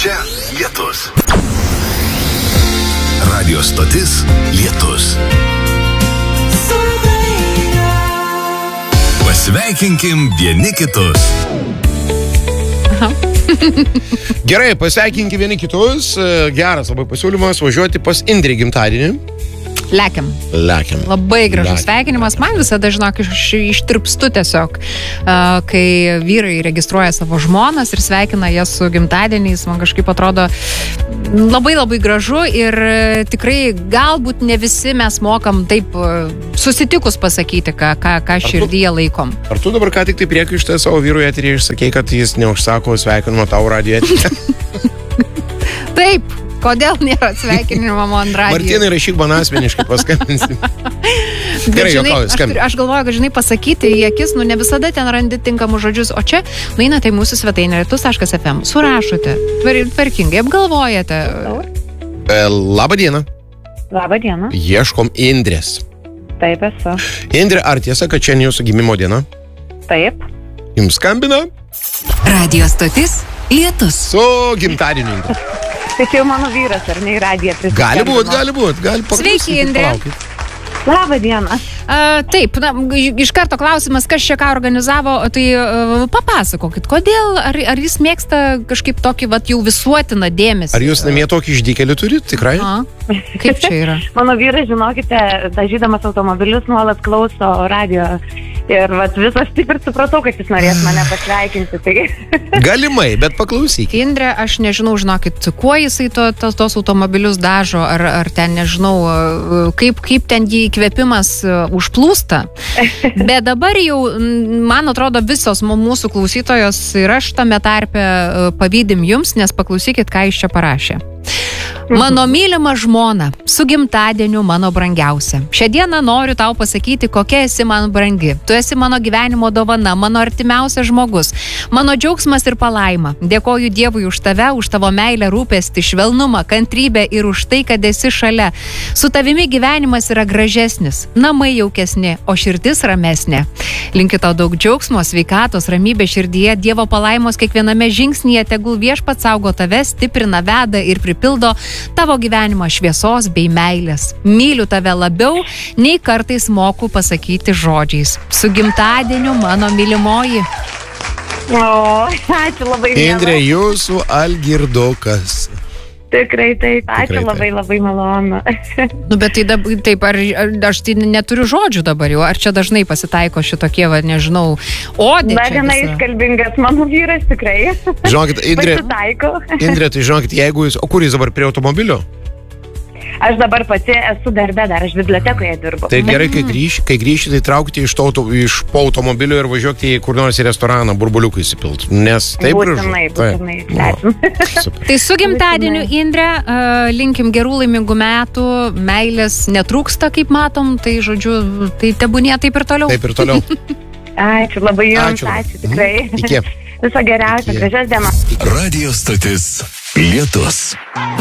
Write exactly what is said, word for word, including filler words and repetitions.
Čia Lietus. Radio stotis Lietus. Pasveikinkim vieni kitus. Gerai, pasveikinkim vieni kitus. Geras labai pasiūlymas važiuoti pas Indrį gimtadienį. Lekiam. Lekiam. Labai gražus Lekiam. sveikinimas. Man visada, žinok, iš, ištirpstu tiesiog, uh, kai vyrai registruoja savo žmonas ir sveikina jas su gimtadieniais. Man kažkaip atrodo labai labai gražu ir tikrai galbūt ne visi mes mokam taip uh, susitikus pasakyti, ką, ką, ką širdyje laikom. Ar tu dabar ką tik tai priekaištą savo vyrui eterį išsakei, kad jis neužsako sveikinimo tau radijo eterį? Taip. Kodėl nėra sveikinimo man radijo? Martynai, rašyk man asmeniškai, paskambinsim. Gerai, žinai, jokauju, aš, skambin. aš galvoju, kad, žinai, pasakyti į akis, nu ne visada ten randi tinkamus žodžius, o čia nueinate į mūsų svetainę lietus taškas ef em, surašote, tvarkingai apgalvojate. E, labą dieną. Labą dieną. Ieškom Indrės. Taip esu. Indrė, ar tiesa, kad šiandien jūsų gimimo diena? Taip. Jums skambina? Radio stotis Lietus. Su gimtadieniu, Indrė. Tai čia jau mano vyras, ar ne, į radiją prisiskambino. Gali būt, gali būt. Gali Sveiki, Indrė. Labą dieną. Uh, taip, na, iš karto klausimas, kas čia ką organizavo, tai uh, papasakokit, kodėl, ar, ar jis mėgsta kažkaip tokį vat, jau visuotiną dėmesį? Ar jūs namie tokį išdykėlį turit, tikrai? A, kaip čia yra? Mano vyras, žinokite, dažydamas automobilius nuolat klauso radio. Ir vat, visas taip ir supratau, kad jis norės mane pasveikinti. Tai... Galimai, bet paklausyk. Indrė, aš nežinau, žinokit, kuo jisai to, to, tos automobilius dažo, ar, ar ten, nežinau, kaip, kaip ten jį įkvėpimas užplūsta. Bet dabar jau, man atrodo, visos mūsų klausytojos ir aš tame tarpe pavydim jums, nes paklausykit, ką jis čia parašė. Mano mylima žmona, su gimtadieniu mano brangiausia. Šią dieną noriu tau pasakyti, kokia esi man brangi. Tu esi mano gyvenimo dovana, mano artimiausias žmogus, mano džiaugsmas ir palaima. Dėkoju Dievui už tave, už tavo meilę, rūpestį, švelnumą, kantrybę ir už tai, kad esi šalia. Su tavimi gyvenimas yra gražesnis, namai jaukesni, o širdis ramesnė. Linkiu tau daug džiaugsmo, sveikatos, ramybės širdyje, Dievo palaimos kiekviename žingsnyje, tegul viešpats saugo tave, stiprina, veda ir pripildo tavo gyvenimo šviesos bei meilės. Myliu tave labiau, nei kartais moku pasakyti žodžiais. Su gimtadieniu, mano mylimoji. O, ačiū labai. Indrė, jūsų Algirdokas. Tikrai taip, ačiū Tikrai labai, taip. labai malonu. Nu, bet tai dab, taip, ar, ar aš tai neturiu žodžių dabar jau, ar čia dažnai pasitaiko šitokie, va, nežinau, odė Dar čia viena visa. iškalbingas mano vyras, tikrai. Žinokit, Indrė, Pasitaiko. Indrė, tai žinokit, jeigu jūs, o kur jūs dabar prie automobilio? Aš dabar pati esu darbe, dar aš bibliotekoje dirbu. Tai gerai, kai grįši, kai grįši, tai traukite iš, to, auto- iš po automobilio ir važiuokite į kur nors į restoraną, burbuliukų įsipilt. Nes taip gražu. Būtinai, Taip. būtinai, Nu, svečiam. super. Tai su gimtadieniu, Indrė, uh, linkim gerų laimingų metų, meilės netrūksta, kaip matom, tai žodžiu, tai tebūnie taip ir toliau. Taip ir toliau. Ačiū labai jums, Ačiū. ačiū, tikrai. Iki. Viso geriausio, Iki. gražios dienos. Radio stotis Lietus.